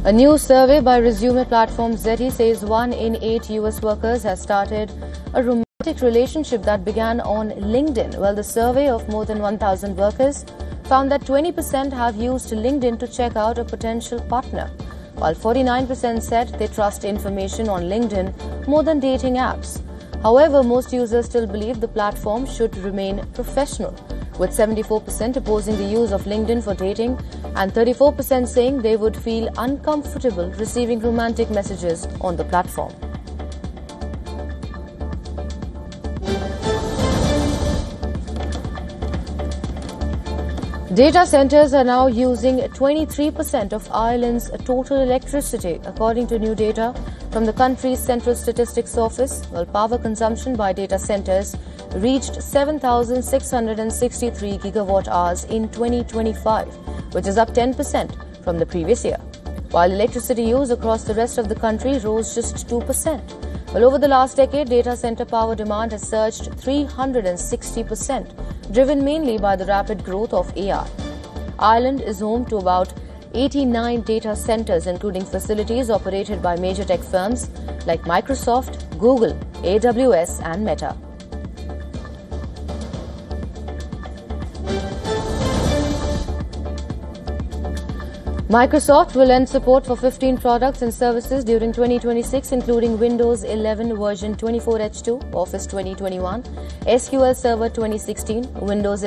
A new survey by resume platform Zeti says 1 in 8 US workers has started a romantic relationship that began on LinkedIn. Well, the survey of more than 1,000 workers found that 20% have used LinkedIn to check out a potential partner, while 49% said they trust information on LinkedIn more than dating apps. However, most users still believe the platform should remain professional, with 74% opposing the use of LinkedIn for dating and 34% saying they would feel uncomfortable receiving romantic messages on the platform. Data centers are now using 23% of Ireland's total electricity, according to new data from the country's Central Statistics Office. While power consumption by data centers reached 7,663 gigawatt-hours in 2025, which is up 10% from the previous year, while electricity use across the rest of the country rose just 2%. Well, over the last decade, data center power demand has surged 360%, driven mainly by the rapid growth of AI. Ireland is home to about 89 data centers, including facilities operated by major tech firms like Microsoft, Google, AWS, and Meta. Microsoft will end support for 15 products and services during 2026, including Windows 11 version 24H2, Office 2021, SQL Server 2016, Windows